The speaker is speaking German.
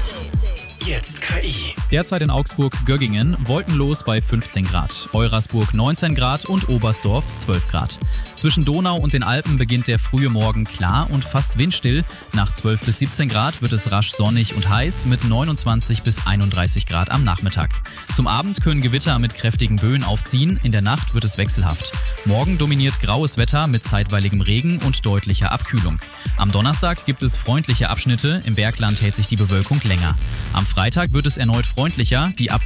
Jetzt KI. Derzeit in Augsburg-Göggingen wolkenlos bei 15 Grad, Eurasburg 19 Grad und Oberstdorf 12 Grad. Zwischen Donau und den Alpen beginnt der frühe Morgen klar und fast windstill. Nach 12 bis 17 Grad wird es rasch sonnig und heiß mit 29 bis 31 Grad am Nachmittag. Zum Abend können Gewitter mit kräftigen Böen aufziehen, in der Nacht wird es wechselhaft. Morgen dominiert graues Wetter mit zeitweiligem Regen und deutlicher Abkühlung. Am Donnerstag gibt es freundliche Abschnitte, im Bergland hält sich die Bewölkung länger. Am Freitag wird es erneut freundlicher, die